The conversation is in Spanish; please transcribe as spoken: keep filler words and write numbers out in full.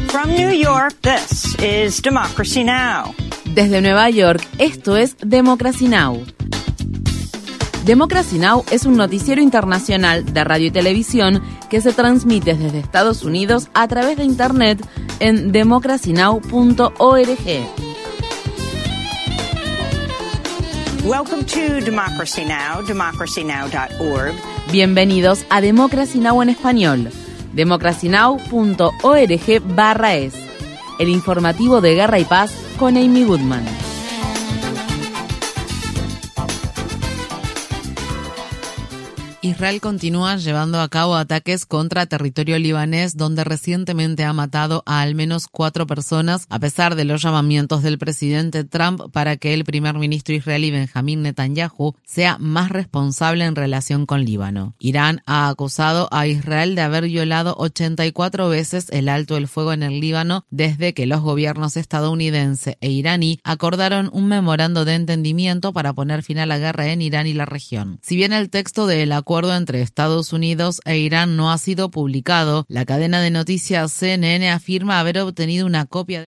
From New York, this is Democracy Now! Desde Nueva York, esto es Democracy Now! Democracy Now! Es un noticiero internacional de radio y televisión que se transmite desde Estados Unidos a través de Internet en democracy now punto org. Welcome to Democracy Now!, democracy now dot org. Bienvenidos a Democracy Now! En español, democracy now punto org barra es, el informativo de Guerra y Paz con Amy Goodman. Israel continúa llevando a cabo ataques contra territorio libanés, donde recientemente ha matado a al menos cuatro personas, a pesar de los llamamientos del presidente Trump para que el primer ministro israelí Benjamín Netanyahu sea más responsable en relación con Líbano. Irán ha acusado a Israel de haber violado ochenta y cuatro veces el alto el fuego en el Líbano desde que los gobiernos estadounidense e iraní acordaron un memorando de entendimiento para poner fin a la guerra en Irán y la región. Si bien el texto del acuerdo acuerdo entre Estados Unidos e Irán no ha sido publicado, la cadena de noticias C N N afirma haber obtenido una copia de